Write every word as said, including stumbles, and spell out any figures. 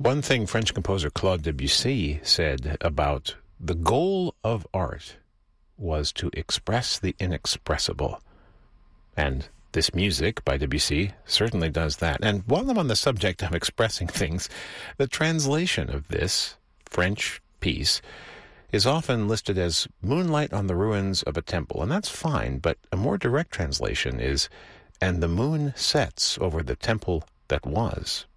One thing French composer Claude Debussy said about the goal of art was to express the inexpressible. And this music by Debussy certainly does that. And while I'm on the subject of expressing things, the translation of this French piece is often listed as Moonlight on the Ruins of a Temple. And that's fine, but a more direct translation is, And the moon sets over the temple that was.